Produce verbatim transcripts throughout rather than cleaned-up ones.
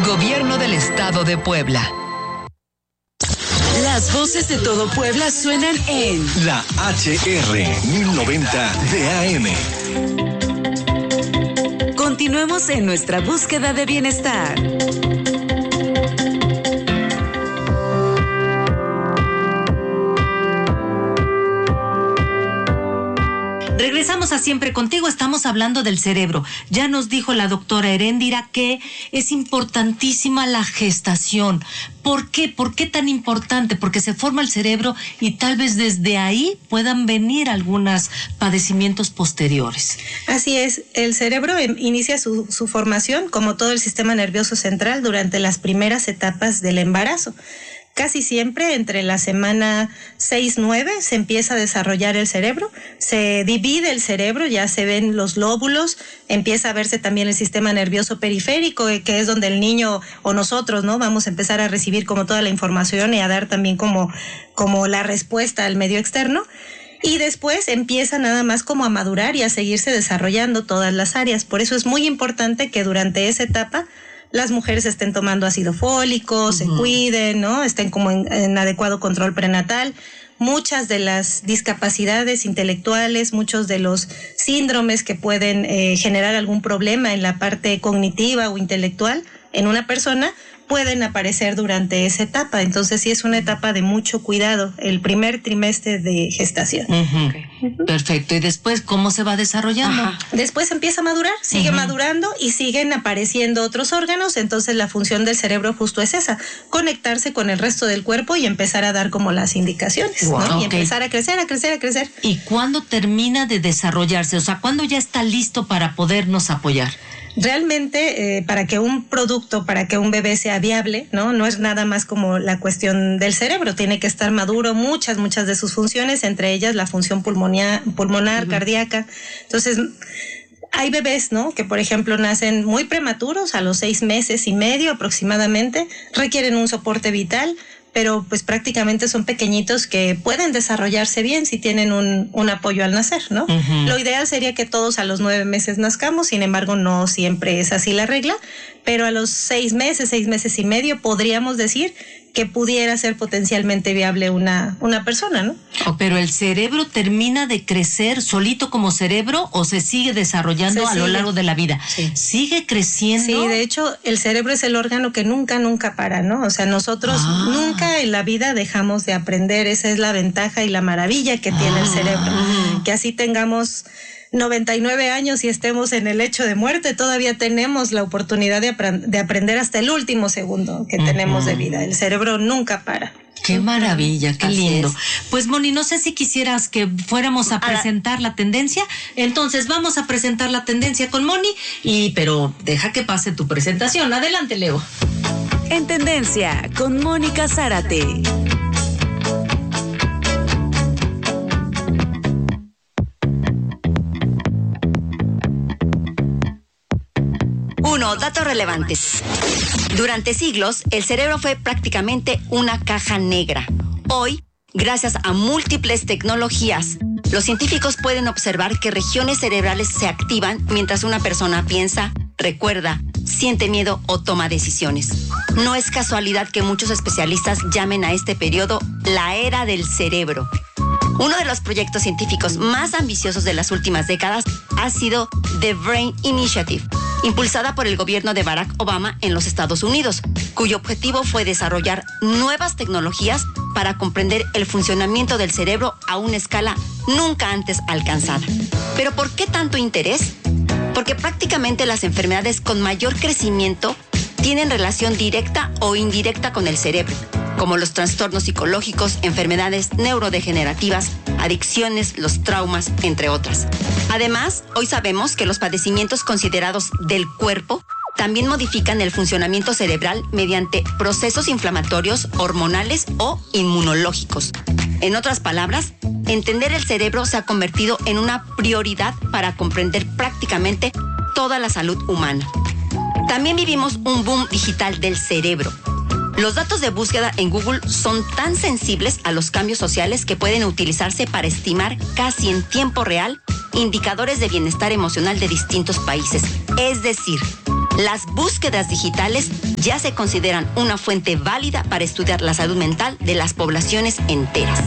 Gobierno del Estado de Puebla. Las voces de todo Puebla suenan en la H R mil noventa de A M. Continuemos en nuestra búsqueda de bienestar. Regresamos a Siempre Contigo, estamos hablando del cerebro. Ya nos dijo la doctora Heréndira que es importantísima la gestación. ¿Por qué? ¿Por qué tan importante? Porque se forma el cerebro y tal vez desde ahí puedan venir algunos padecimientos posteriores. Así es, el cerebro inicia su, su formación, como todo el sistema nervioso central, durante las primeras etapas del embarazo. Casi siempre entre la semana seis nueve se empieza a desarrollar el cerebro, se divide el cerebro, ya se ven los lóbulos, empieza a verse también el sistema nervioso periférico, que es donde el niño o nosotros, ¿no? Vamos a empezar a recibir como toda la información y a dar también como, como la respuesta al medio externo. Y después empieza nada más como a madurar y a seguirse desarrollando todas las áreas. Por eso es muy importante que durante esa etapa las mujeres estén tomando ácido fólico, uh-huh. se cuiden, ¿no? Estén como en, en adecuado control prenatal. Muchas de las discapacidades intelectuales, muchos de los síndromes que pueden eh, generar algún problema en la parte cognitiva o intelectual en una persona pueden aparecer durante esa etapa. Entonces sí es una etapa de mucho cuidado, el primer trimestre de gestación. Uh-huh. Okay. Uh-huh. Perfecto. ¿Y después cómo se va desarrollando? Ajá. Después empieza a madurar, sigue uh-huh. madurando y siguen apareciendo otros órganos. Entonces la función del cerebro justo es esa, conectarse con el resto del cuerpo y empezar a dar como las indicaciones, wow. ¿no? Y okay. empezar a crecer, a crecer, a crecer. ¿Y cuándo termina de desarrollarse? O sea, ¿cuándo ya está listo para podernos apoyar? Realmente, eh, para que un producto, para que un bebé sea viable, ¿no? No es nada más como la cuestión del cerebro, tiene que estar maduro muchas, muchas de sus funciones, entre ellas la función pulmonar, pulmonar, uh-huh. cardíaca. Entonces, hay bebés, ¿no? Que, por ejemplo, nacen muy prematuros, a los seis meses y medio aproximadamente, requieren un soporte vital, pero pues prácticamente son pequeñitos que pueden desarrollarse bien si tienen un, un apoyo al nacer, ¿no? Uh-huh. Lo ideal sería que todos a los nueve meses nazcamos, sin embargo no siempre es así la regla, pero a los seis meses, seis meses y medio podríamos decir que pudiera ser potencialmente viable una, una persona, ¿no? Oh, pero el cerebro termina de crecer solito como cerebro o se sigue desarrollando se a sigue. lo largo de la vida. Sí. ¿Sigue creciendo? Sí, de hecho, el cerebro es el órgano que nunca, nunca para, ¿no? O sea, nosotros ah. nunca en la vida dejamos de aprender. Esa es la ventaja y la maravilla que tiene ah. el cerebro. Que así tengamos noventa y nueve años y estemos en el lecho de muerte, todavía tenemos la oportunidad de, apre- de aprender hasta el último segundo que uh-huh. tenemos de vida. El cerebro nunca para. Qué maravilla, qué Así lindo. Es. Pues Moni, no sé si quisieras que fuéramos a presentar la tendencia. Entonces vamos a presentar la tendencia con Moni, y pero deja que pase tu presentación. Adelante, Leo. En Tendencia con Mónica Zárate. Uno, datos relevantes. Durante siglos, el cerebro fue prácticamente una caja negra. Hoy, gracias a múltiples tecnologías, los científicos pueden observar que regiones cerebrales se activan mientras una persona piensa, recuerda, siente miedo o toma decisiones. No es casualidad que muchos especialistas llamen a este periodo la era del cerebro. Uno de los proyectos científicos más ambiciosos de las últimas décadas ha sido The Brain Initiative, impulsada por el gobierno de Barack Obama en los Estados Unidos, cuyo objetivo fue desarrollar nuevas tecnologías para comprender el funcionamiento del cerebro a una escala nunca antes alcanzada. ¿Pero por qué tanto interés? Porque prácticamente las enfermedades con mayor crecimiento tienen relación directa o indirecta con el cerebro, como los trastornos psicológicos, enfermedades neurodegenerativas, adicciones, los traumas, entre otras. Además, hoy sabemos que los padecimientos considerados del cuerpo también modifican el funcionamiento cerebral mediante procesos inflamatorios, hormonales o inmunológicos. En otras palabras, entender el cerebro se ha convertido en una prioridad para comprender prácticamente toda la salud humana. También vivimos un boom digital del cerebro. Los datos de búsqueda en Google son tan sensibles a los cambios sociales que pueden utilizarse para estimar casi en tiempo real indicadores de bienestar emocional de distintos países. Es decir, las búsquedas digitales ya se consideran una fuente válida para estudiar la salud mental de las poblaciones enteras.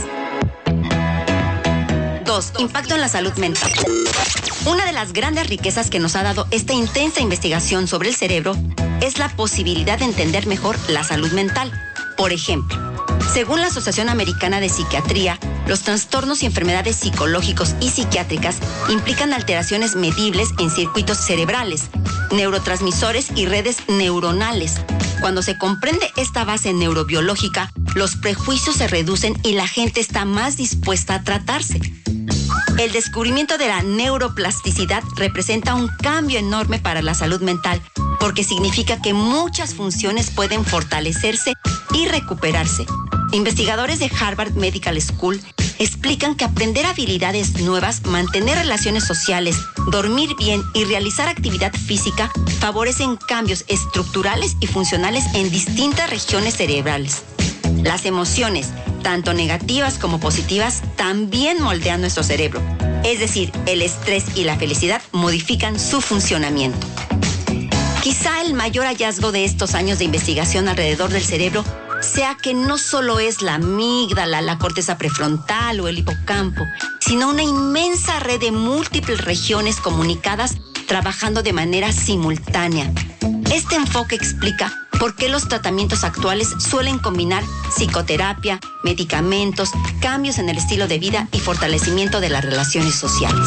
dos. Impacto en la salud mental. Una de las grandes riquezas que nos ha dado esta intensa investigación sobre el cerebro es la posibilidad de entender mejor la salud mental. Por ejemplo, según la Asociación Americana de Psiquiatría, los trastornos y enfermedades psicológicos y psiquiátricas implican alteraciones medibles en circuitos cerebrales, neurotransmisores y redes neuronales. Cuando se comprende esta base neurobiológica, los prejuicios se reducen y la gente está más dispuesta a tratarse. El descubrimiento de la neuroplasticidad representa un cambio enorme para la salud mental, porque significa que muchas funciones pueden fortalecerse y recuperarse. Investigadores de Harvard Medical School explican que aprender habilidades nuevas, mantener relaciones sociales, dormir bien y realizar actividad física favorecen cambios estructurales y funcionales en distintas regiones cerebrales. Las emociones, tanto negativas como positivas, también moldean nuestro cerebro. Es decir, el estrés y la felicidad modifican su funcionamiento. Quizá el mayor hallazgo de estos años de investigación alrededor del cerebro sea que no solo es la amígdala, la corteza prefrontal o el hipocampo, sino una inmensa red de múltiples regiones comunicadas trabajando de manera simultánea. Este enfoque explica por qué los tratamientos actuales suelen combinar psicoterapia, medicamentos, cambios en el estilo de vida y fortalecimiento de las relaciones sociales.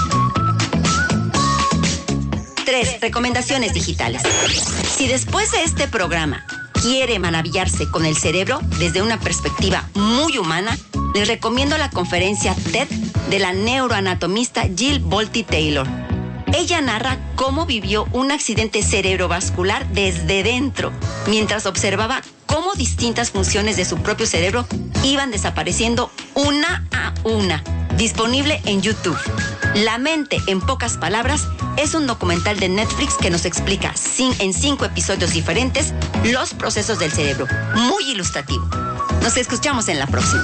tres. Recomendaciones digitales. Si después de este programa quiere maravillarse con el cerebro desde una perspectiva muy humana, les recomiendo la conferencia TED de la neuroanatomista Jill Bolte Taylor. Ella narra cómo vivió un accidente cerebrovascular desde dentro, mientras observaba cómo distintas funciones de su propio cerebro iban desapareciendo una a una. Disponible en YouTube. La mente, en pocas palabras, es un documental de Netflix que nos explica en cinco episodios diferentes los procesos del cerebro. Muy ilustrativo. Nos escuchamos en la próxima.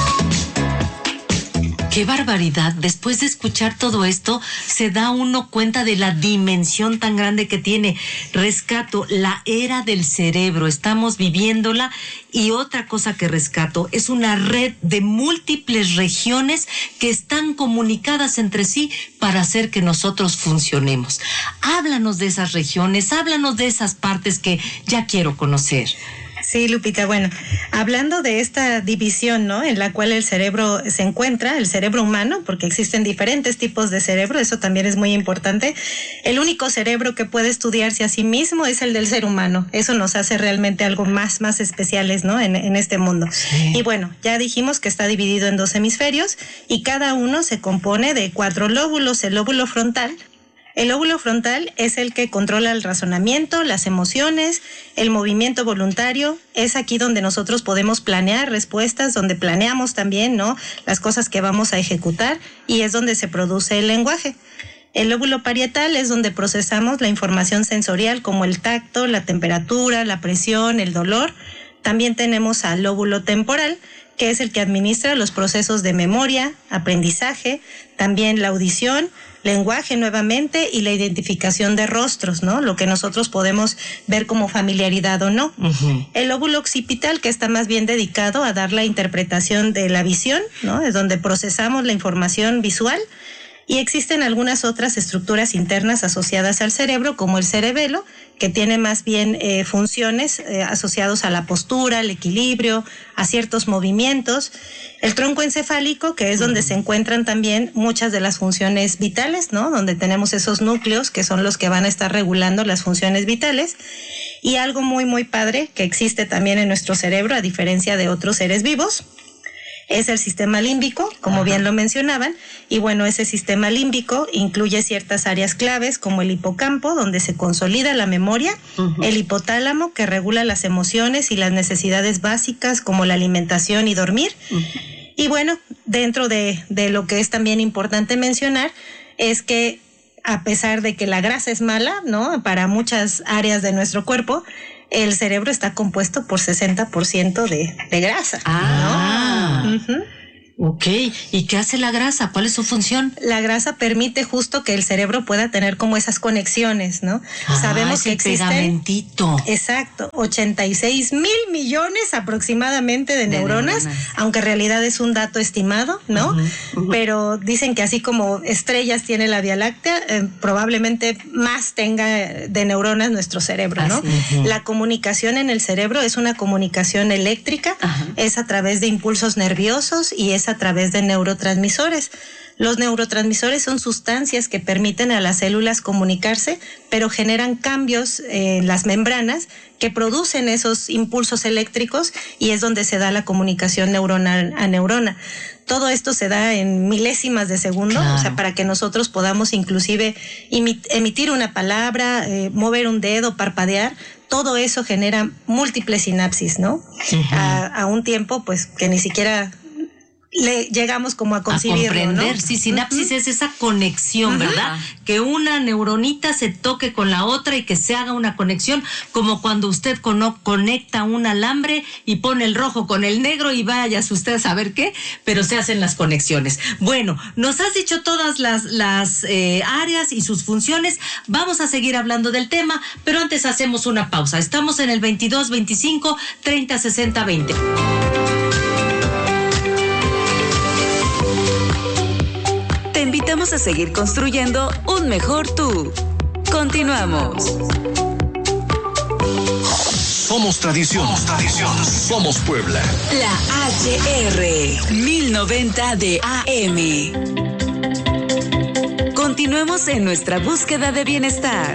¡Qué barbaridad! Después de escuchar todo esto, se da uno cuenta de la dimensión tan grande que tiene. Rescato la era del cerebro, estamos viviéndola, y otra cosa que rescato es una red de múltiples regiones que están comunicadas entre sí para hacer que nosotros funcionemos. Háblanos de esas regiones, háblanos de esas partes que ya quiero conocer. Sí, Lupita, bueno, hablando de esta división, ¿no?, en la cual el cerebro se encuentra, el cerebro humano, porque existen diferentes tipos de cerebro, eso también es muy importante. El único cerebro que puede estudiarse a sí mismo es el del ser humano. Eso nos hace realmente algo más, más especiales, ¿no?, en, en este mundo. Sí. Y bueno, ya dijimos que está dividido en dos hemisferios y cada uno se compone de cuatro lóbulos. El lóbulo frontal, El lóbulo frontal es el que controla el razonamiento, las emociones, el movimiento voluntario. Es aquí donde nosotros podemos planear respuestas, donde planeamos también, ¿no?, las cosas que vamos a ejecutar, y es donde se produce el lenguaje. El lóbulo parietal es donde procesamos la información sensorial como el tacto, la temperatura, la presión, el dolor. También tenemos al lóbulo temporal, que es el que administra los procesos de memoria, aprendizaje, también la audición, lenguaje nuevamente y la identificación de rostros, ¿no?, lo que nosotros podemos ver como familiaridad o no. Uh-huh. El lóbulo occipital, que está más bien dedicado a dar la interpretación de la visión, ¿no?, es donde procesamos la información visual. Y existen algunas otras estructuras internas asociadas al cerebro, como el cerebelo, que tiene más bien eh, funciones eh, asociadas a la postura, al equilibrio, a ciertos movimientos. El tronco encefálico, que es donde se encuentran también muchas de las funciones vitales, ¿no?, donde tenemos esos núcleos que son los que van a estar regulando las funciones vitales. Y algo muy, muy padre que existe también en nuestro cerebro, a diferencia de otros seres vivos, es el sistema límbico, como Ajá. bien lo mencionaban, y bueno, ese sistema límbico incluye ciertas áreas claves como el hipocampo, donde se consolida la memoria, uh-huh. el hipotálamo, que regula las emociones y las necesidades básicas como la alimentación y dormir, uh-huh. y bueno, dentro de, de lo que es también importante mencionar, es que a pesar de que la grasa es mala, ¿no?, para muchas áreas de nuestro cuerpo, el cerebro está compuesto por sesenta por ciento de, de grasa. Ah. ¿no? Uh-huh. Ok, ¿y qué hace la grasa? ¿Cuál es su función? La grasa permite justo que el cerebro pueda tener como esas conexiones, ¿no? Ah, Sabemos que existen, pegamentito. Exacto, ochenta y seis mil millones aproximadamente de, de neuronas, neuronas, aunque en realidad es un dato estimado, ¿no? Uh-huh, uh-huh. Pero dicen que así como estrellas tiene la Vía Láctea, eh, probablemente más tenga de neuronas nuestro cerebro, ¿no? Así, uh-huh. La comunicación en el cerebro es una comunicación eléctrica, uh-huh. es a través de impulsos nerviosos y es a través de neurotransmisores. Los neurotransmisores son sustancias que permiten a las células comunicarse, pero generan cambios en las membranas que producen esos impulsos eléctricos y es donde se da la comunicación neurona a neurona. Todo esto se da en milésimas de segundo, claro. O sea, para que nosotros podamos inclusive emitir una palabra, eh, mover un dedo, parpadear. Todo eso genera múltiples sinapsis, ¿no? Uh-huh. A, a un tiempo, pues, que ni siquiera le llegamos como a concebirlo, a comprender, ¿no? Sí, sinapsis uh-huh. es esa conexión, uh-huh. ¿verdad? Que una neuronita se toque con la otra y que se haga una conexión, como cuando usted cono- conecta un alambre y pone el rojo con el negro y váyase usted a saber qué, pero se hacen las conexiones. Bueno, nos has dicho todas las, las eh, áreas y sus funciones, vamos a seguir hablando del tema, pero antes hacemos una pausa. Estamos en el veintidós veinticinco treinta sesenta veinte. Te invitamos a seguir construyendo un mejor tú. Continuamos. Somos tradición. Somos tradición. Somos Puebla. La H R mil noventa de A M. Continuemos en nuestra búsqueda de bienestar.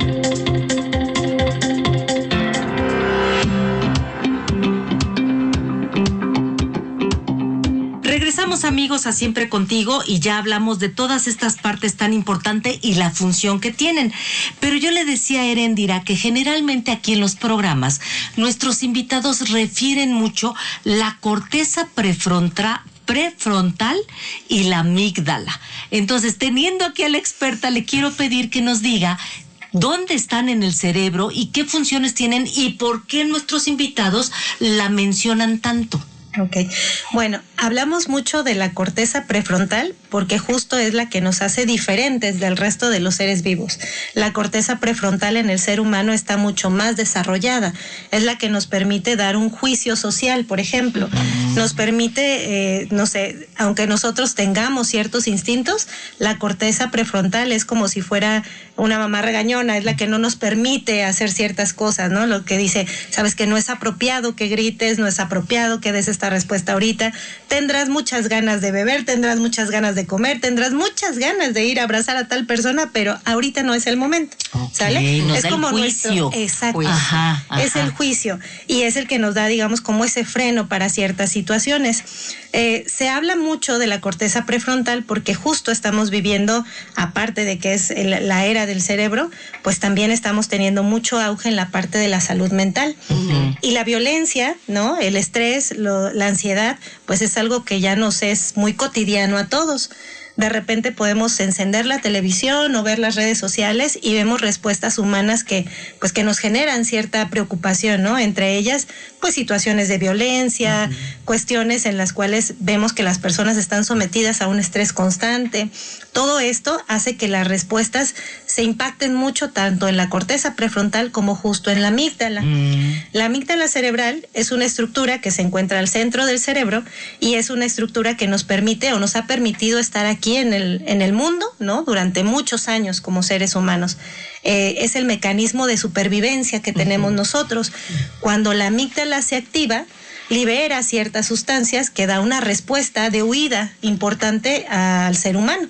Regresamos, amigos, a Siempre Contigo y ya hablamos de todas estas partes tan importantes y la función que tienen. Pero yo le decía a Heréndira que generalmente aquí en los programas nuestros invitados refieren mucho la corteza prefrontal prefrontal y la amígdala. Entonces, teniendo aquí a la experta, le quiero pedir que nos diga dónde están en el cerebro y qué funciones tienen y por qué nuestros invitados la mencionan tanto. Ok, bueno, hablamos mucho de la corteza prefrontal porque justo es la que nos hace diferentes del resto de los seres vivos. La corteza prefrontal en el ser humano está mucho más desarrollada. Es la que nos permite dar un juicio social, por ejemplo. Nos permite, eh, no sé, aunque nosotros tengamos ciertos instintos, la corteza prefrontal es como si fuera una mamá regañona, es la que no nos permite hacer ciertas cosas, ¿no? Lo que dice, sabes que no es apropiado que grites, no es apropiado que des esta respuesta ahorita, tendrás muchas ganas de beber, tendrás muchas ganas de comer, tendrás muchas ganas de ir a abrazar a tal persona, pero ahorita no es el momento, okay, ¿sale? Nos es da como el juicio. Nuestro, exacto, ajá, ajá. Es el juicio y es el que nos da, digamos, como ese freno para ciertas situaciones. Eh, se habla mucho de la corteza prefrontal porque justo estamos viviendo, aparte de que es el, la era del cerebro, pues también estamos teniendo mucho auge en la parte de la salud mental. Uh-huh. Y la violencia, ¿no? El estrés, lo, la ansiedad, pues es algo que ya nos es muy cotidiano a todos. De repente podemos encender la televisión o ver las redes sociales y vemos respuestas humanas que, pues, que nos generan cierta preocupación, ¿no? Entre ellas, pues, situaciones de violencia, uh-huh. cuestiones en las cuales vemos que las personas están sometidas a un estrés constante. Todo esto hace que las respuestas se impacten mucho tanto en la corteza prefrontal como justo en la amígdala. Uh-huh. La amígdala cerebral es una estructura que se encuentra al centro del cerebro y es una estructura que nos permite o nos ha permitido estar aquí en el, en el mundo, ¿no? Durante muchos años como seres humanos. Eh, es el mecanismo de supervivencia que tenemos uh-huh. nosotros. Cuando la amígdala se activa, libera ciertas sustancias que da una respuesta de huida importante al ser humano.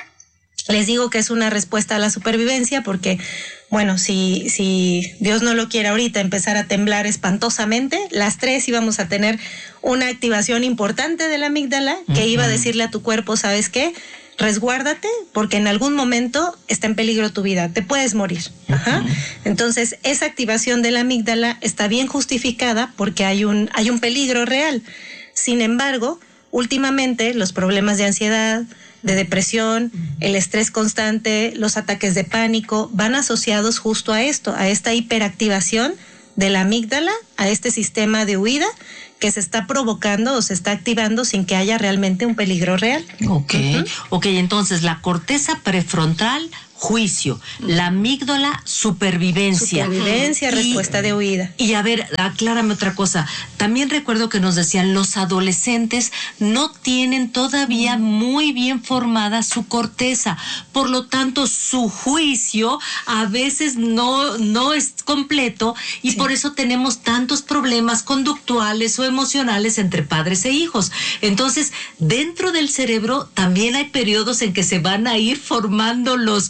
Les digo que es una respuesta a la supervivencia porque, bueno, si, si Dios no lo quiere ahorita empezar a temblar espantosamente, las tres íbamos a tener una activación importante de la amígdala que uh-huh. iba a decirle a tu cuerpo, ¿sabes qué? Resguárdate porque en algún momento está en peligro tu vida, te puedes morir. Ajá. Uh-huh. Entonces, esa activación de la amígdala está bien justificada porque hay un, hay un peligro real. Sin embargo, últimamente los problemas de ansiedad, de depresión, el estrés constante, los ataques de pánico van asociados justo a esto, a esta hiperactivación de la amígdala a este sistema de huida que se está provocando o se está activando sin que haya realmente un peligro real. Ok, uh-huh. ok, entonces la corteza prefrontal, juicio, la amígdala, supervivencia. Supervivencia, y, respuesta de huida. Y a ver, aclárame otra cosa. También recuerdo que nos decían, los adolescentes no tienen todavía muy bien formada su corteza, por lo tanto su juicio a veces no, no es completo y sí. por eso tenemos tantos problemas conductuales o emocionales entre padres e hijos. Entonces, dentro del cerebro también hay periodos en que se van a ir formando los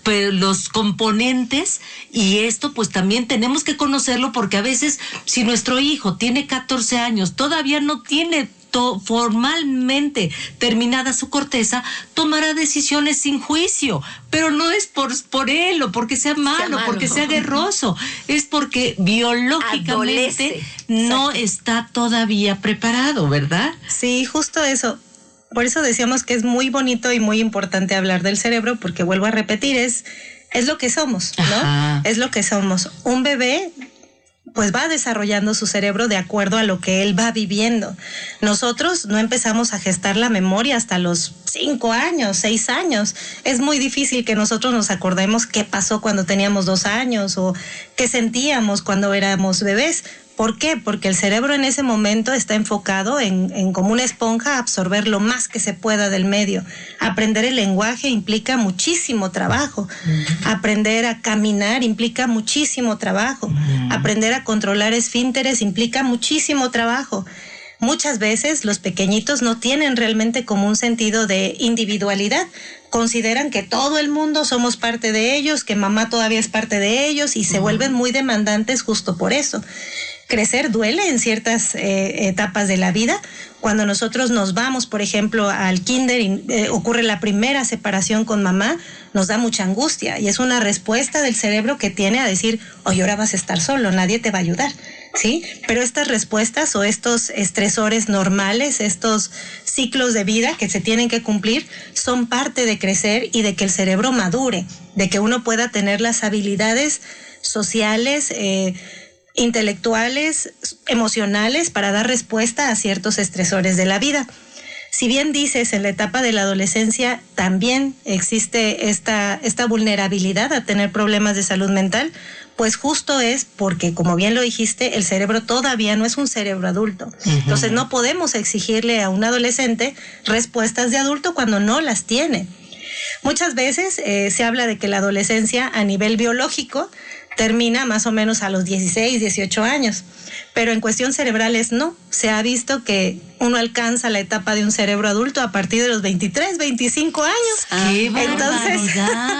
los componentes y esto pues también tenemos que conocerlo porque a veces si nuestro hijo tiene catorce años, todavía no tiene to- formalmente terminada su corteza, tomará decisiones sin juicio, pero no es por, por él o porque sea malo, sea malo, porque sea guerroso, es porque biológicamente Adolece. no Exacto. está todavía preparado, ¿verdad? Sí, justo eso. Por eso decíamos que es muy bonito y muy importante hablar del cerebro, porque vuelvo a repetir, es, es lo que somos, ¿no? Ajá. Es lo que somos. Un bebé, pues va desarrollando su cerebro de acuerdo a lo que él va viviendo. Nosotros no empezamos a gestar la memoria hasta los cinco años, seis años. Es muy difícil que nosotros nos acordemos qué pasó cuando teníamos dos años o qué sentíamos cuando éramos bebés. ¿Por qué? Porque el cerebro en ese momento está enfocado en, en como una esponja absorber lo más que se pueda del medio. Aprender el lenguaje implica muchísimo trabajo. Uh-huh. Aprender a caminar implica muchísimo trabajo. Uh-huh. Aprender a controlar esfínteres implica muchísimo trabajo. Muchas veces los pequeñitos no tienen realmente como un sentido de individualidad. Consideran que todo el mundo somos parte de ellos, que mamá todavía es parte de ellos y se uh-huh. vuelven muy demandantes justo por eso. Crecer duele en ciertas eh, etapas de la vida. Cuando nosotros nos vamos, por ejemplo, al kinder y eh, ocurre la primera separación con mamá, nos da mucha angustia y es una respuesta del cerebro que tiene a decir, oye, ahora vas a estar solo, nadie te va a ayudar, ¿sí? Pero estas respuestas o estos estresores normales, estos ciclos de vida que se tienen que cumplir, son parte de crecer y de que el cerebro madure, de que uno pueda tener las habilidades sociales, eh, intelectuales, emocionales para dar respuesta a ciertos estresores de la vida. Si bien dices, en la etapa de la adolescencia también existe esta, esta vulnerabilidad a tener problemas de salud mental, pues justo es porque, como bien lo dijiste, el cerebro todavía no es un cerebro adulto. Uh-huh. Entonces no podemos exigirle a un adolescente respuestas de adulto cuando no las tiene. Muchas veces eh, se habla de que la adolescencia a nivel biológico termina más o menos a los dieciséis, dieciocho años, pero en cuestión cerebrales no. Se ha visto que uno alcanza la etapa de un cerebro adulto a partir de los veintitrés, veinticinco años. ¡Qué Entonces,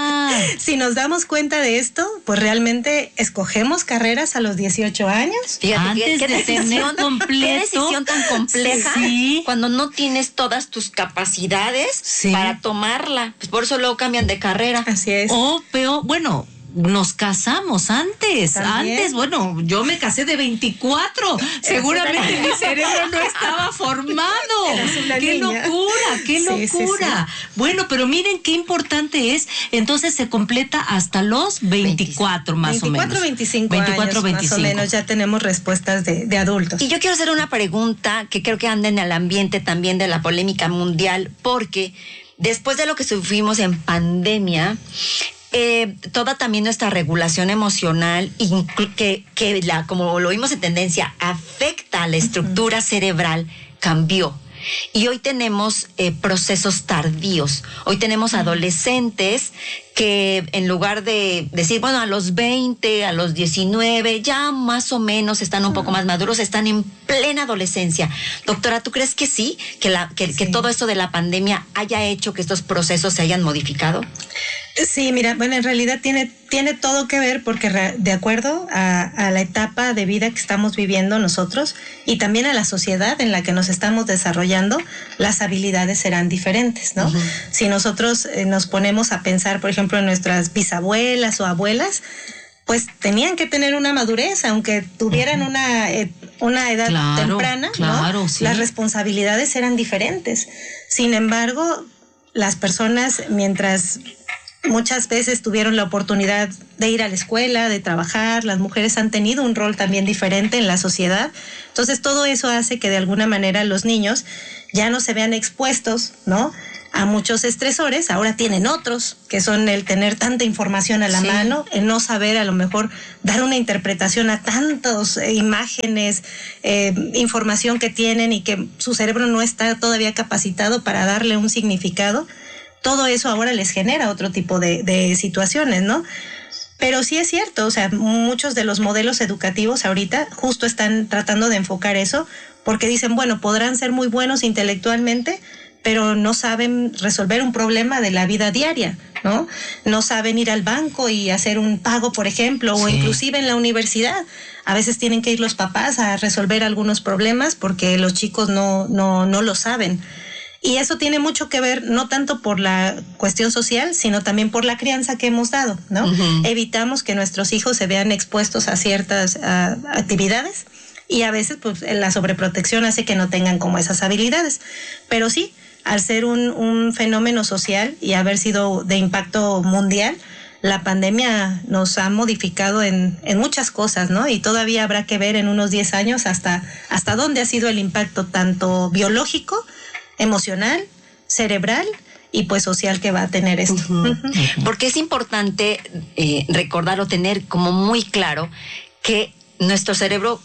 si nos damos cuenta de esto, pues realmente escogemos carreras a los dieciocho años. Fíjate, Antes ¿qué, qué de decisión, tener completo. qué decisión tan compleja Sí. cuando no tienes todas tus capacidades Sí. para tomarla. Pues por eso luego cambian de carrera. Así es. O peor, bueno, nos casamos antes, ¿También? antes, bueno, yo me casé de veinticuatro, seguramente mi cerebro no estaba formado. Eras una ¡Qué niña. locura, qué Sí, locura! sí, sí. Bueno, pero miren qué importante es, entonces se completa hasta los veinticuatro más o menos. veinticuatro, veinticinco veinticuatro, años, veinticinco. más o menos, ya tenemos respuestas de, de adultos. Y yo quiero hacer una pregunta que creo que anda en el ambiente también de la polémica mundial, porque después de lo que sufrimos en pandemia, Eh, toda también nuestra regulación emocional, inclu- que, que la, como lo vimos en tendencia, afecta a la estructura cerebral, cambió. Y hoy tenemos eh, procesos tardíos. Hoy tenemos adolescentes que en lugar de decir, bueno, a los veinte, a los diecinueve, ya más o menos están un poco más maduros, están en plena adolescencia. Doctora, ¿tú crees que sí? Que, la, que, sí. que todo esto de la pandemia haya hecho que estos procesos se hayan modificado. Sí, mira, bueno, en realidad tiene, tiene todo que ver porque re, de acuerdo a, a la etapa de vida que estamos viviendo nosotros y también a la sociedad en la que nos estamos desarrollando, las habilidades serán diferentes, ¿no? Uh-huh. Si nosotros eh, nos ponemos a pensar, por ejemplo, en nuestras bisabuelas o abuelas, pues tenían que tener una madurez, aunque tuvieran uh-huh. una, eh, una edad claro, temprana, claro, ¿no? Sí. Las responsabilidades eran diferentes. Sin embargo, las personas, mientras muchas veces tuvieron la oportunidad de ir a la escuela, de trabajar, las mujeres han tenido un rol también diferente en la sociedad. Entonces todo eso hace que de alguna manera los niños ya no se vean expuestos, ¿no?, a muchos estresores. Ahora tienen otros, que son el tener tanta información a la sí. mano, el no saber a lo mejor dar una interpretación a tantas eh, imágenes, eh, información que tienen y que su cerebro no está todavía capacitado para darle un significado. Todo eso ahora les genera otro tipo de, de situaciones, ¿no? Pero sí es cierto, o sea, muchos de los modelos educativos ahorita justo están tratando de enfocar eso, porque dicen, bueno, podrán ser muy buenos intelectualmente, pero no saben resolver un problema de la vida diaria, ¿no? No saben ir al banco y hacer un pago, por ejemplo, sí. o inclusive en la universidad. A veces tienen que ir los papás a resolver algunos problemas porque los chicos no, no, no lo saben. Y eso tiene mucho que ver, no tanto por la cuestión social, sino también por la crianza que hemos dado, ¿no? Uh-huh. Evitamos que nuestros hijos se vean expuestos a ciertas uh, actividades y a veces pues la sobreprotección hace que no tengan como esas habilidades. Pero sí, al ser un, un fenómeno social y haber sido de impacto mundial, la pandemia nos ha modificado en, en muchas cosas, ¿no? Y todavía habrá que ver en unos diez años hasta, hasta dónde ha sido el impacto tanto biológico, emocional, cerebral y pues social que va a tener esto. Uh-huh. Uh-huh. Porque es importante eh, recordar o tener como muy claro que nuestro cerebro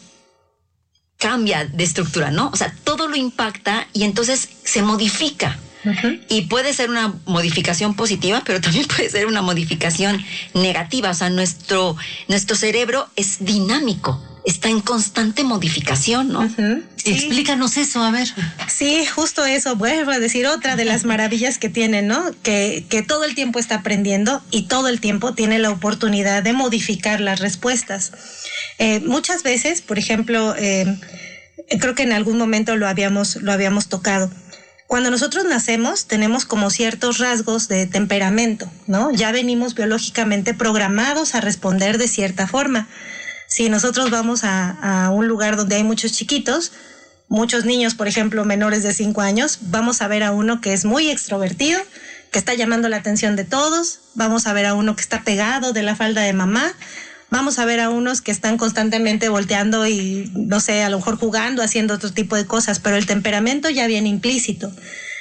cambia de estructura, ¿no? O sea, todo lo impacta y entonces se modifica. Uh-huh. Y puede ser una modificación positiva, pero también puede ser una modificación negativa. O sea, nuestro, nuestro cerebro es dinámico, está en constante modificación, ¿no? Uh-huh. Sí. Explícanos eso, a ver. Sí, justo eso. Vuelvo a decir otra de las maravillas que tiene, ¿no? Que, que todo el tiempo está aprendiendo y todo el tiempo tiene la oportunidad de modificar las respuestas. Eh, muchas veces, por ejemplo, eh, creo que en algún momento lo habíamos, lo habíamos tocado. Cuando nosotros nacemos tenemos como ciertos rasgos de temperamento, ¿no? Ya venimos biológicamente programados a responder de cierta forma. Si nosotros vamos a, a un lugar donde hay muchos chiquitos, muchos niños, por ejemplo, menores de cinco años, vamos a ver a uno que es muy extrovertido, que está llamando la atención de todos, vamos a ver a uno que está pegado de la falda de mamá, vamos a ver a unos que están constantemente volteando y, no sé, a lo mejor jugando, haciendo otro tipo de cosas, pero el temperamento ya viene implícito.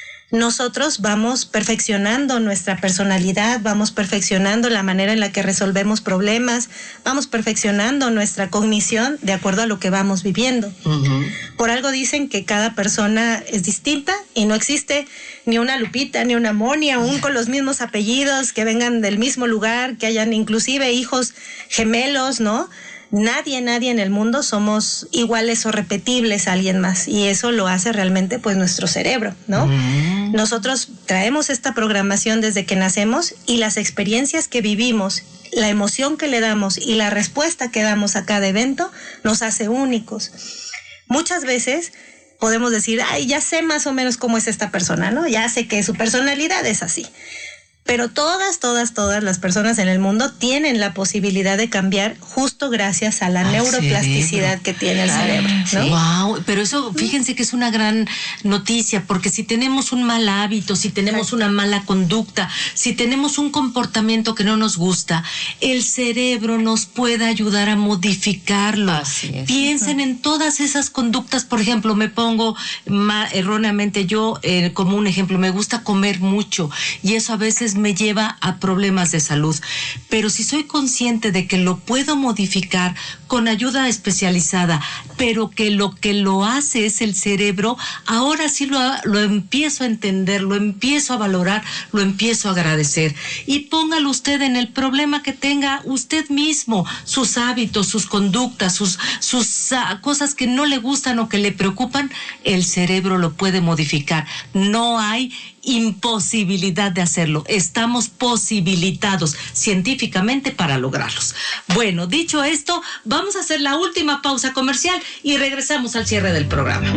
Nosotros vamos perfeccionando nuestra personalidad, vamos perfeccionando la manera en la que resolvemos problemas, vamos perfeccionando nuestra cognición de acuerdo a lo que vamos viviendo. Uh-huh. Por algo dicen que cada persona es distinta y no existe ni una Lupita, ni una Moni, aún con los mismos apellidos, que vengan del mismo lugar, que hayan inclusive hijos gemelos, ¿no? Nadie, nadie en el mundo somos iguales o repetibles a alguien más, y eso lo hace realmente pues nuestro cerebro, ¿no? Mm. Nosotros traemos esta programación desde que nacemos y las experiencias que vivimos, la emoción que le damos y la respuesta que damos a cada evento nos hace únicos. Muchas veces podemos decir, ay, ya sé más o menos cómo es esta persona, ¿no? Ya sé que su personalidad es así. Pero todas, todas, todas las personas en el mundo tienen la posibilidad de cambiar justo gracias a la Al neuroplasticidad cerebro. que tiene el cerebro, ¿no? Wow, pero eso, fíjense que es una gran noticia, porque si tenemos un mal hábito, si tenemos una mala conducta, si tenemos un comportamiento que no nos gusta, el cerebro nos puede ayudar a modificarlo. Así es. Piensen en todas esas conductas, por ejemplo, me pongo ma- erróneamente yo eh, como un ejemplo, me gusta comer mucho y eso a veces me lleva a problemas de salud, pero si soy consciente de que lo puedo modificar con ayuda especializada, pero que lo que lo hace es el cerebro, ahora sí lo, lo empiezo a entender, lo empiezo a valorar, lo empiezo a agradecer. Y póngalo usted en el problema que tenga usted mismo, sus hábitos, sus conductas, sus, sus uh, cosas que no le gustan o que le preocupan, el cerebro lo puede modificar. No hay imposibilidad de hacerlo. Estamos posibilitados científicamente para lograrlos. Bueno, dicho esto, vamos a hacer la última pausa comercial y regresamos al cierre del programa.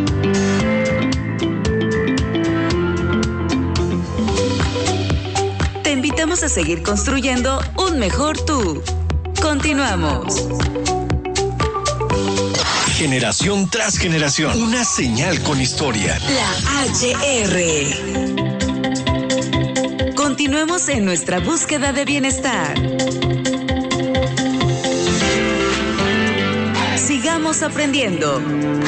Te invitamos a seguir construyendo un mejor tú. Continuamos. Generación tras generación, una señal con historia. La H R. Continuemos en nuestra búsqueda de bienestar. Sigamos aprendiendo.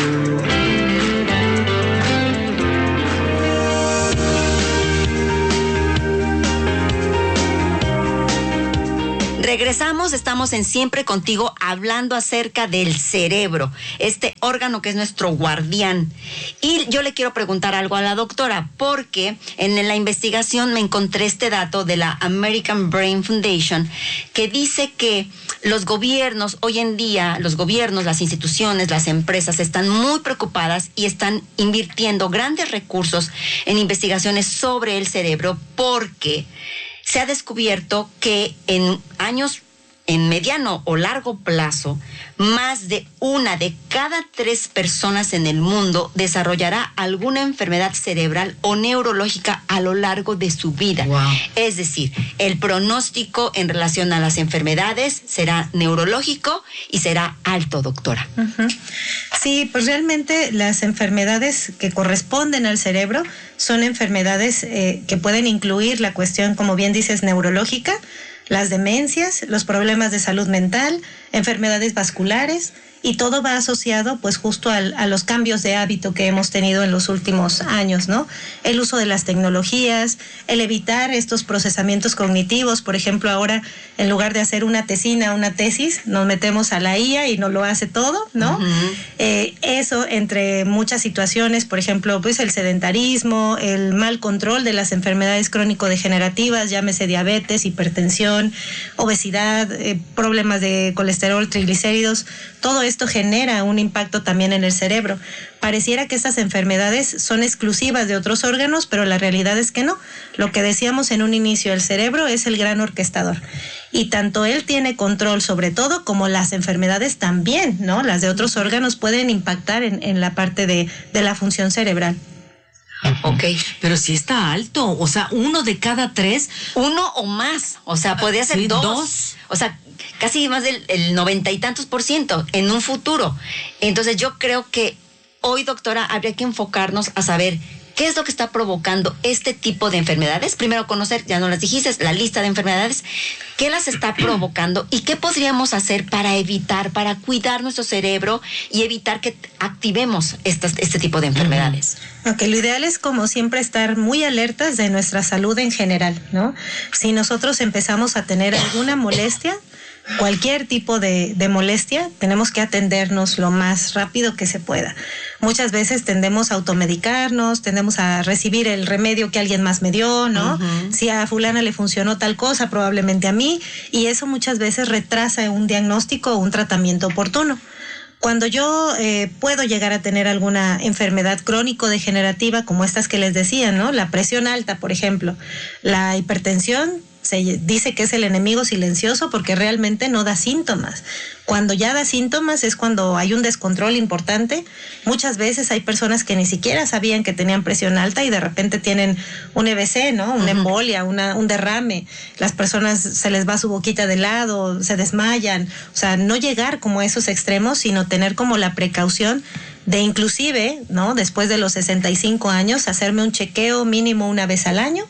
Regresamos, estamos en Siempre Contigo hablando acerca del cerebro, este órgano que es nuestro guardián. Y yo le quiero preguntar algo a la doctora, porque en la investigación me encontré este dato de la American Brain Foundation que dice que los gobiernos, hoy en día, los gobiernos, las instituciones, las empresas están muy preocupadas y están invirtiendo grandes recursos en investigaciones sobre el cerebro porque se ha descubierto que en años, en mediano o largo plazo, más de una de cada tres personas en el mundo desarrollará alguna enfermedad cerebral o neurológica a lo largo de su vida. Wow. Es decir, el pronóstico en relación a las enfermedades será neurológico y será alto, doctora. Uh-huh. Sí, pues realmente las enfermedades que corresponden al cerebro son enfermedades eh, que pueden incluir la cuestión, como bien dices, neurológica, las demencias, los problemas de salud mental, enfermedades vasculares, y todo va asociado pues justo al, a los cambios de hábito que hemos tenido en los últimos años, ¿no? El uso de las tecnologías, el evitar estos procesamientos cognitivos. Por ejemplo, ahora en lugar de hacer una tesina, una tesis, nos metemos a la I A y nos lo hace todo, ¿no? Uh-huh. Eh, eso entre muchas situaciones, por ejemplo, pues el sedentarismo, el mal control de las enfermedades crónico-degenerativas, llámese diabetes, hipertensión, obesidad, eh, problemas de colesterol, triglicéridos, todo esto genera un impacto también en el cerebro. Pareciera que estas enfermedades son exclusivas de otros órganos, pero la realidad es que no. Lo que decíamos en un inicio, el cerebro es el gran orquestador. Y tanto él tiene control sobre todo como las enfermedades también, ¿no? Las de otros órganos pueden impactar en, en la parte de, de la función cerebral. Ok, pero sí está alto, o sea, uno de cada tres. Uno o más, o sea, podría ser sí, dos. dos. O sea, casi más del el noventa y tantos por ciento en un futuro. Entonces yo creo que hoy, doctora, habría que enfocarnos a saber qué es lo que está provocando este tipo de enfermedades. Primero conocer, ya no las dijiste, la lista de enfermedades, qué las está provocando y qué podríamos hacer para evitar, para cuidar nuestro cerebro y evitar que activemos estas, este tipo de enfermedades. Ok, lo ideal es como siempre estar muy alertas de nuestra salud en general, ¿no? Si nosotros empezamos a tener alguna molestia, cualquier tipo de, de molestia, tenemos que atendernos lo más rápido que se pueda. Muchas veces tendemos a automedicarnos, tendemos a recibir el remedio que alguien más me dio, ¿no? Uh-huh. Si a fulana le funcionó tal cosa, probablemente a mí, y eso muchas veces retrasa un diagnóstico o un tratamiento oportuno. Cuando yo eh, puedo llegar a tener alguna enfermedad crónico-degenerativa como estas que les decía, ¿no? La presión alta, por ejemplo, la hipertensión, se dice que es el enemigo silencioso porque realmente no da síntomas. Cuando ya da síntomas es cuando hay un descontrol importante. Muchas veces hay personas que ni siquiera sabían que tenían presión alta y de repente tienen un E B C, ¿no? Una uh-huh. embolia, una, un derrame. Las personas se les va su boquita de lado, se desmayan. O sea, no llegar como a esos extremos, sino tener como la precaución de inclusive, ¿no? Después de los sesenta y cinco años, hacerme un chequeo mínimo una vez al año.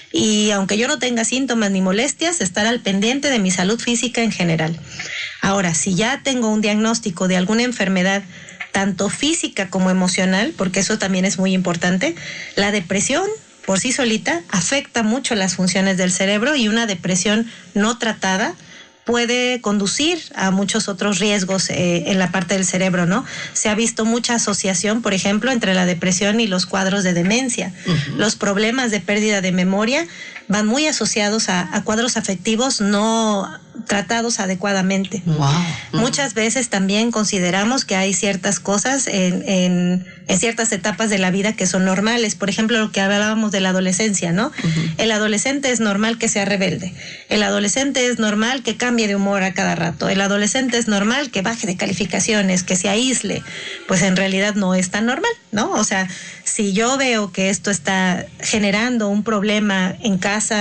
Y aunque yo no tenga síntomas ni molestias, estar al pendiente de mi salud física en general. Ahora, si ya tengo un diagnóstico de alguna enfermedad, tanto física como emocional, porque eso también es muy importante, la depresión por sí solita afecta mucho las funciones del cerebro y una depresión no tratada puede conducir a muchos otros riesgos eh, en la parte del cerebro, ¿no? Se ha visto mucha asociación, por ejemplo, entre la depresión y los cuadros de demencia. Uh-huh. Los problemas de pérdida de memoria van muy asociados a, a cuadros afectivos no tratados adecuadamente. Wow. Uh-huh. Muchas veces también consideramos que hay ciertas cosas en, en, en ciertas etapas de la vida que son normales. Por ejemplo, lo que hablábamos de la adolescencia, ¿no? Uh-huh. El adolescente es normal que sea rebelde. El adolescente es normal que cambie de humor a cada rato. El adolescente es normal que baje de calificaciones, que se aísle. Pues en realidad no es tan normal, ¿no? O sea, si yo veo que esto está generando un problema en casa,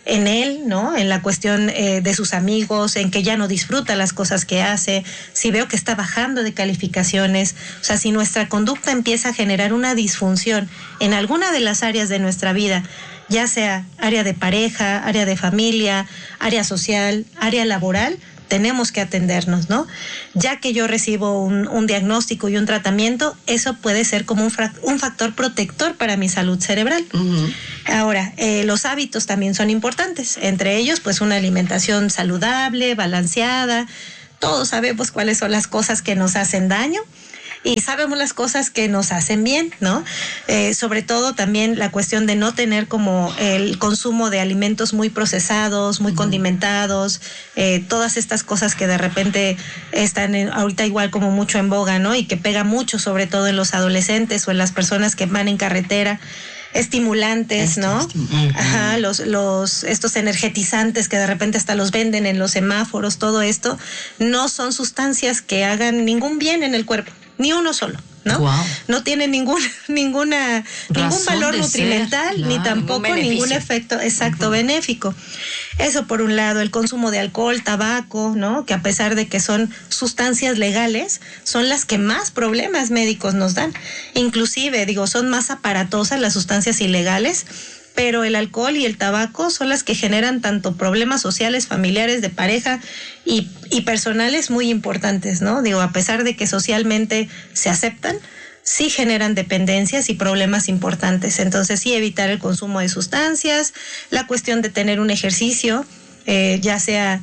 en él, ¿no? En la cuestión eh, de sus amigos, en que ya no disfruta las cosas que hace, si veo que está bajando de calificaciones, o sea, si nuestra conducta empieza a generar una disfunción en alguna de las áreas de nuestra vida, ya sea área de pareja, área de familia, área social, área laboral, tenemos que atendernos, ¿no? Ya que yo recibo un, un diagnóstico y un tratamiento, eso puede ser como un, fra- un factor protector para mi salud cerebral. Uh-huh. Ahora, eh, los hábitos también son importantes, entre ellos, pues una alimentación saludable, balanceada. Todos sabemos cuáles son las cosas que nos hacen daño y sabemos las cosas que nos hacen bien, ¿no? Eh, sobre todo también la cuestión de no tener como el consumo de alimentos muy procesados, muy condimentados, eh, todas estas cosas que de repente están en, ahorita igual como mucho en boga, ¿no? Y que pega mucho sobre todo en los adolescentes o en las personas que van en carretera. Estimulantes, ¿no? Uh-huh. Ajá, los, los, estos energetizantes que de repente hasta los venden en los semáforos, todo esto, no son sustancias que hagan ningún bien en el cuerpo, ni uno solo, ¿no? Wow. No tiene ningún, ninguna, ningún valor nutrimental, ser, claro, ni tampoco ningún, ningún efecto exacto uh-huh. benéfico. Eso por un lado, el consumo de alcohol, tabaco, ¿no? Que a pesar de que son sustancias legales, son las que más problemas médicos nos dan. Inclusive, digo, son más aparatosas las sustancias ilegales, pero el alcohol y el tabaco son las que generan tanto problemas sociales, familiares, de pareja y, y personales muy importantes, ¿no? Digo, a pesar de que socialmente se aceptan, sí generan dependencias y problemas importantes. Entonces, sí evitar el consumo de sustancias, la cuestión de tener un ejercicio, eh, ya sea,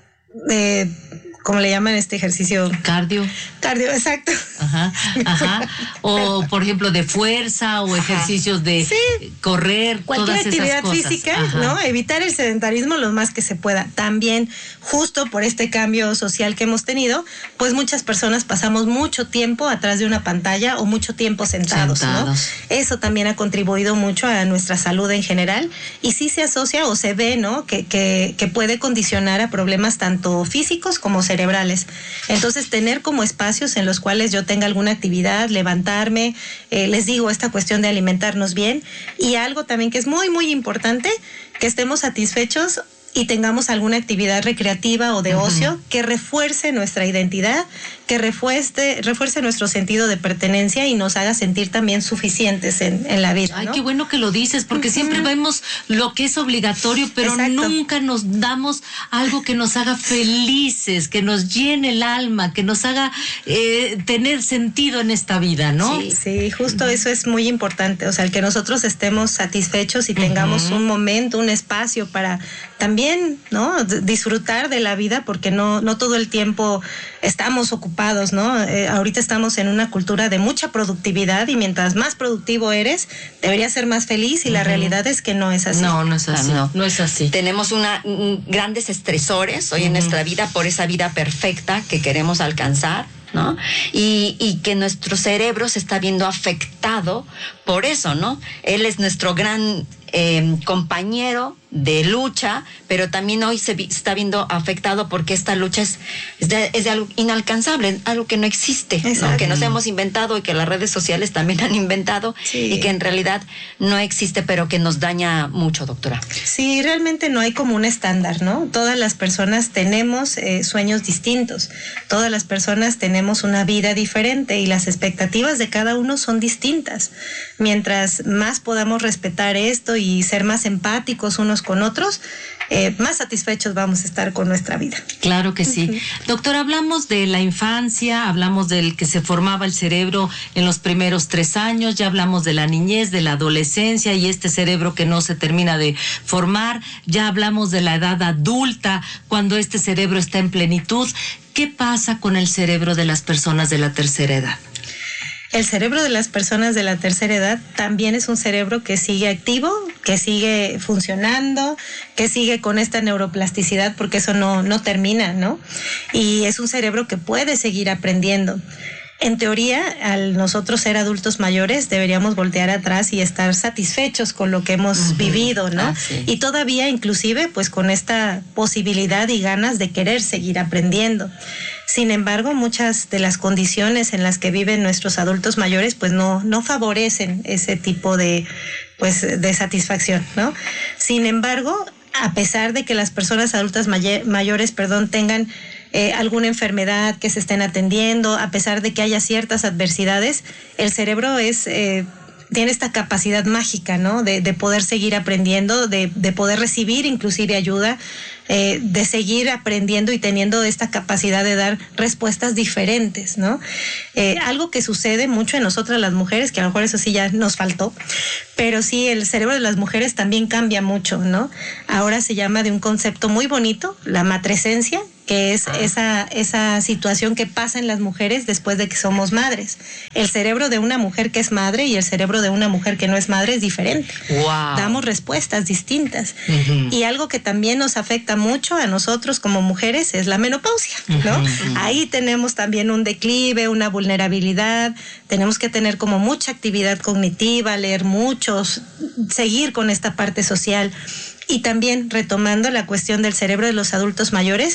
eh, ¿cómo le llaman este ejercicio? Cardio. Cardio, exacto. Ajá, ajá. O, por ejemplo, de fuerza o ejercicios de sí. correr, cualquier todas actividad esas cosas. física, ajá. ¿no? Evitar el sedentarismo lo más que se pueda. También, justo por este cambio social que hemos tenido, pues muchas personas pasamos mucho tiempo atrás de una pantalla o mucho tiempo sentados, sentados. ¿no? Eso también ha contribuido mucho a nuestra salud en general y sí se asocia o se ve, ¿no? Que, que, que puede condicionar a problemas tanto físicos como cerebrales. Entonces, tener como espacios en los cuales yo tenga alguna actividad, levantarme, eh, les digo, esta cuestión de alimentarnos bien y algo también que es muy, muy importante, que estemos satisfechos y tengamos alguna actividad recreativa o de uh-huh. ocio que refuerce nuestra identidad, que refuerce, refuerce nuestro sentido de pertenencia y nos haga sentir también suficientes en, en la vida, Ay, ¿no? qué bueno que lo dices, porque uh-huh. siempre vemos lo que es obligatorio, pero Exacto. nunca nos damos algo que nos haga felices, que nos llene el alma, que nos haga eh, tener sentido en esta vida, ¿no? Sí, sí, justo uh-huh. eso es muy importante, o sea, el que nosotros estemos satisfechos y tengamos uh-huh. un momento, un espacio para también, ¿no? D- disfrutar de la vida, porque no, no todo el tiempo estamos ocupados, ¿no? Eh, ahorita estamos en una cultura de mucha productividad y mientras más productivo eres, deberías ser más feliz y uh-huh. la realidad es que no es así. No, no es así. No, no es así. Tenemos una un, grandes estresores hoy uh-huh. en nuestra vida por esa vida perfecta que queremos alcanzar, ¿no? Y, y que nuestro cerebro se está viendo afectado por eso, ¿no? Él es nuestro gran eh, compañero de lucha, pero también hoy se vi, está viendo afectado porque esta lucha es, es, de, es de algo inalcanzable, algo que no existe, ¿no? Que nos hemos inventado y que las redes sociales también han inventado sí. y que en realidad no existe, pero que nos daña mucho, doctora. Sí, realmente no hay como un estándar, ¿no? Todas las personas tenemos eh, sueños distintos, todas las personas tenemos una vida diferente y las expectativas de cada uno son distintas. Mientras más podamos respetar esto y ser más empáticos unos con otros, eh, más satisfechos vamos a estar con nuestra vida. Claro que sí. Uh-huh. Doctora, hablamos de la infancia, hablamos del que se formaba el cerebro en los primeros tres años, ya hablamos de la niñez, de la adolescencia y este cerebro que no se termina de formar, ya hablamos de la edad adulta, cuando este cerebro está en plenitud. ¿Qué pasa con el cerebro de las personas de la tercera edad? El cerebro de las personas de la tercera edad también es un cerebro que sigue activo, que sigue funcionando, que sigue con esta neuroplasticidad, porque eso no, no termina, ¿no? Y es un cerebro que puede seguir aprendiendo. En teoría, al nosotros ser adultos mayores, deberíamos voltear atrás y estar satisfechos con lo que hemos uh-huh. vivido, ¿no? Ah, sí. Y todavía, inclusive, pues con esta posibilidad y ganas de querer seguir aprendiendo. Sin embargo, muchas de las condiciones en las que viven nuestros adultos mayores, pues no, no favorecen ese tipo de, pues, de satisfacción, ¿no? Sin embargo, a pesar de que las personas adultas may- mayores, perdón, tengan eh, alguna enfermedad que se estén atendiendo, a pesar de que haya ciertas adversidades, el cerebro es... Eh, tiene esta capacidad mágica, ¿no? De, de poder seguir aprendiendo, de, de poder recibir inclusive ayuda, eh, de seguir aprendiendo y teniendo esta capacidad de dar respuestas diferentes, ¿no? Eh, algo que sucede mucho en nosotras las mujeres, que a lo mejor eso sí ya nos faltó, pero sí, el cerebro de las mujeres también cambia mucho, ¿no? Ahora se llama de un concepto muy bonito, la matrescencia, que es esa, esa situación que pasa en las mujeres después de que somos madres. El cerebro de una mujer que es madre y el cerebro de una mujer que no es madre es diferente. Wow. Damos respuestas distintas. Uh-huh. Y algo que también nos afecta mucho a nosotros como mujeres es la menopausia, ¿no? Uh-huh. Ahí tenemos también un declive, una vulnerabilidad, tenemos que tener como mucha actividad cognitiva, leer mucho, seguir con esta parte social. Y también retomando la cuestión del cerebro de los adultos mayores,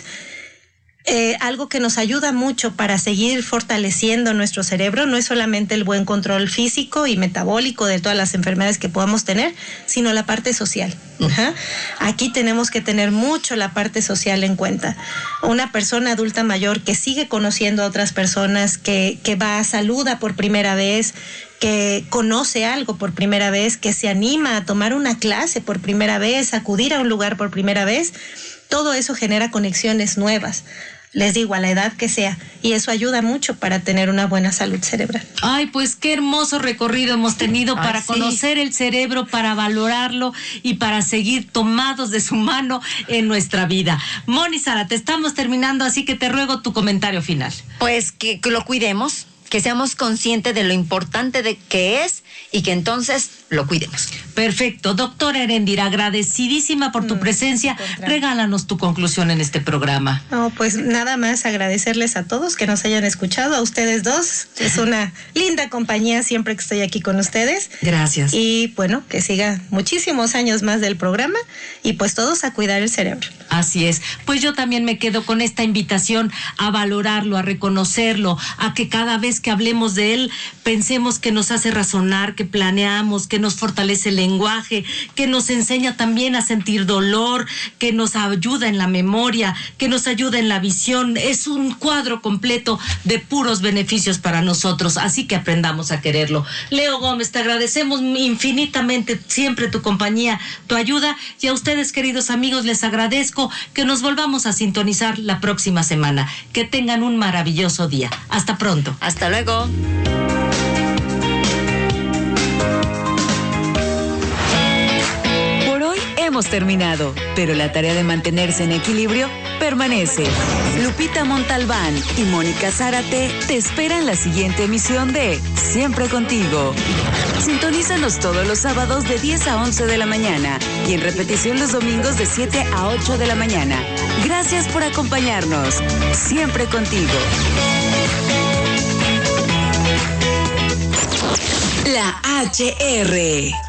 Eh, algo que nos ayuda mucho para seguir fortaleciendo nuestro cerebro no es solamente el buen control físico y metabólico de todas las enfermedades que podamos tener, sino la parte social. Ajá. Aquí tenemos que tener mucho la parte social en cuenta. Una persona adulta mayor que sigue conociendo a otras personas, que, que va a saluda por primera vez, que conoce algo por primera vez, que se anima a tomar una clase por primera vez, acudir a un lugar por primera vez, todo eso genera conexiones nuevas. Les digo, a la edad que sea, y eso ayuda mucho para tener una buena salud cerebral. Ay, pues qué hermoso recorrido hemos tenido Ay, para sí. conocer el cerebro, para valorarlo y para seguir tomados de su mano en nuestra vida. Moni Zárate, estamos terminando, así que te ruego tu comentario final. Pues que, que lo cuidemos, que seamos conscientes de lo importante de que es y que entonces lo cuidemos. Perfecto. Doctora Heréndira, agradecidísima por tu Mm, presencia. Regálanos tu conclusión en este programa. No, pues nada más agradecerles a todos que nos hayan escuchado, a ustedes dos. Es una linda compañía siempre que estoy aquí con ustedes. Gracias. Y bueno, que siga muchísimos años más del programa y pues todos a cuidar el cerebro. Así es. Pues yo también me quedo con esta invitación a valorarlo, a reconocerlo, a que cada vez que hablemos de él pensemos que nos hace razonar, que planeamos, que nos fortalece el lenguaje, que nos enseña también a sentir dolor, que nos ayuda en la memoria, que nos ayuda en la visión. Es un cuadro completo de puros beneficios para nosotros, así que aprendamos a quererlo. Leo Gómez, te agradecemos infinitamente siempre tu compañía, tu ayuda, y a ustedes, queridos amigos, les agradezco que nos volvamos a sintonizar la próxima semana. Que tengan un maravilloso día. Hasta pronto. Hasta luego. Por hoy hemos terminado, pero la tarea de mantenerse en equilibrio permanece. Lupita Montalbán y Mónica Zárate te esperan en la siguiente emisión de Siempre Contigo. Sintonízanos todos los sábados de diez a once de la mañana y en repetición los domingos de siete a ocho de la mañana. Gracias por acompañarnos. Siempre Contigo. La H R